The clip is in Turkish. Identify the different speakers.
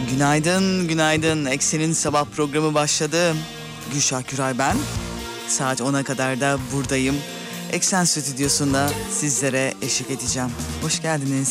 Speaker 1: Günaydın, günaydın. Eksen'in sabah programı başladı. Gülşah Güray ben. Saat 10'a kadar da buradayım. Eksen Stüdyosu'nda sizlere eşlik edeceğim. Hoş geldiniz.